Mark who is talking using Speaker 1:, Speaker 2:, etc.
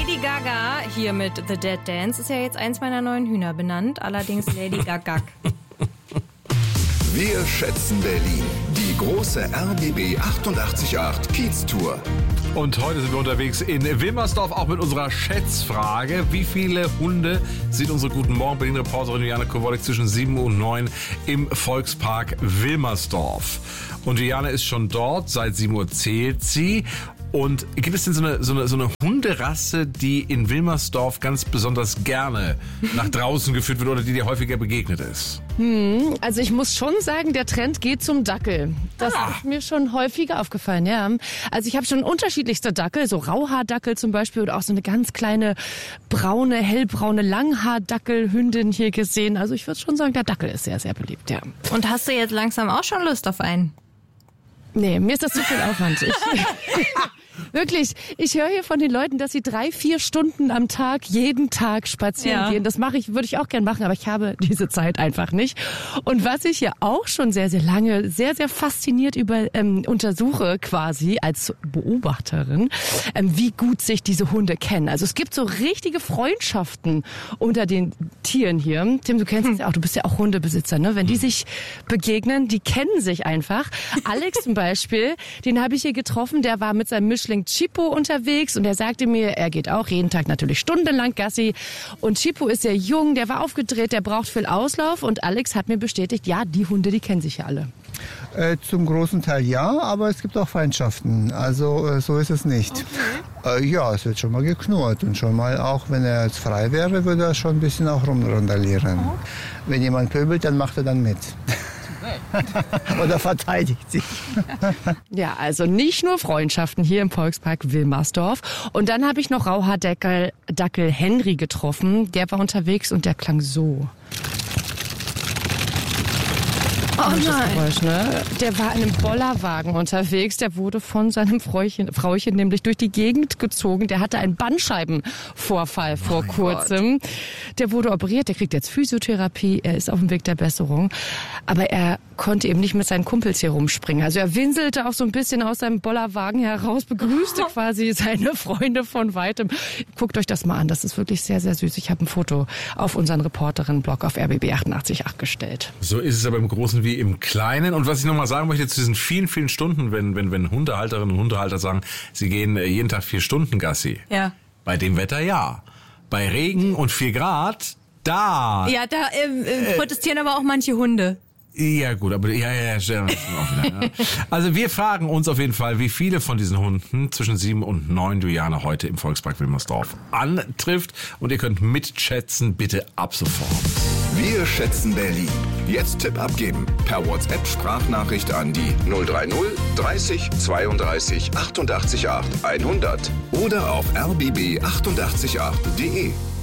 Speaker 1: Lady Gaga hier mit The Dead Dance ist ja jetzt eins meiner neuen Hühner benannt, allerdings Lady Gaga.
Speaker 2: Wir schätzen Berlin. Die große RBB 888 Kiez-Tour.
Speaker 3: Und heute sind wir unterwegs in Wilmersdorf, auch mit unserer Schätzfrage. Wie viele Hunde sieht unsere Guten Morgen Berlin-Reporterin Juliane Kowalik zwischen 7 und 9 im Volkspark Wilmersdorf? Und Juliane ist schon dort, seit 7 Uhr zählt sie. Und gibt es denn so eine Hunderasse, die in Wilmersdorf ganz besonders gerne nach draußen geführt wird oder die dir häufiger begegnet ist?
Speaker 4: Also ich muss schon sagen, der Trend geht zum Dackel. Das ist mir schon häufiger aufgefallen, ja. Also ich habe schon unterschiedlichste Dackel, so Rauhaardackel zum Beispiel oder auch so eine ganz kleine braune, hellbraune Langhaardackelhündin hier gesehen. Also ich würde schon sagen, der Dackel ist sehr, sehr beliebt, ja.
Speaker 1: Und hast du jetzt langsam auch schon Lust auf einen?
Speaker 4: Nee, mir ist das zu viel Aufwand. Wirklich, ich höre hier von den Leuten, dass sie 3-4 Stunden am Tag, jeden Tag spazieren gehen. Das würde ich auch gern machen, aber ich habe diese Zeit einfach nicht. Und was ich hier auch schon sehr, sehr lange, sehr, sehr fasziniert untersuche quasi als Beobachterin, wie gut sich diese Hunde kennen. Also es gibt so richtige Freundschaften unter den Tieren hier. Tim, du kennst es ja auch, du bist ja auch Hundebesitzer, ne? Wenn die sich begegnen, die kennen sich einfach. Alex zum Beispiel, den habe ich hier getroffen, der war mit seinem Mischling Chipo unterwegs und er sagte mir, er geht auch jeden Tag natürlich stundenlang Gassi und Chipo ist sehr jung, der war aufgedreht, der braucht viel Auslauf und Alex hat mir bestätigt, ja, die Hunde, die kennen sich ja alle.
Speaker 5: Zum großen Teil ja, aber es gibt auch Feindschaften, also so ist es nicht. Okay. Ja, es wird schon mal geknurrt und schon mal auch, wenn er jetzt frei wäre, würde er schon ein bisschen auch rumrandalieren. Oh. Wenn jemand pöbelt, dann macht er dann mit. Oder verteidigt sich.
Speaker 4: Ja, also nicht nur Freundschaften hier im Volkspark Wilmersdorf. Und dann habe ich noch Rauhaardackel Henry getroffen. Der war unterwegs und der klang so. Oh nein. Geräusch, ne? Der war in einem Bollerwagen unterwegs. Der wurde von seinem Frauchen nämlich durch die Gegend gezogen. Der hatte einen Bandscheibenvorfall vor kurzem. Gott. Der wurde operiert. Der kriegt jetzt Physiotherapie. Er ist auf dem Weg der Besserung. Aber er konnte eben nicht mit seinen Kumpels hier rumspringen. Also er winselte auch so ein bisschen aus seinem Bollerwagen heraus, begrüßte quasi seine Freunde von weitem. Guckt euch das mal an. Das ist wirklich sehr, sehr süß. Ich habe ein Foto auf unseren Reporterinnen-Blog auf RBB 888 gestellt.
Speaker 3: So ist es aber im Großen wie im Kleinen. Und was ich nochmal sagen möchte zu diesen vielen, vielen Stunden, wenn Hundehalterinnen und Hundehalter sagen, sie gehen jeden Tag 4 Stunden Gassi. Ja. Bei dem Wetter ja. Bei Regen und 4 Grad, da.
Speaker 1: Ja, da protestieren aber auch manche Hunde.
Speaker 3: Ja gut, aber ja. Also wir fragen uns auf jeden Fall, wie viele von diesen Hunden zwischen 7 und 9 Juliane heute im Volkspark Wilmersdorf antrifft. Und ihr könnt mitschätzen, bitte ab sofort.
Speaker 2: Wir schätzen Berlin. Jetzt Tipp abgeben. Per WhatsApp-Sprachnachricht an die 030 30 32 88 8 100 oder auf rbb888.de.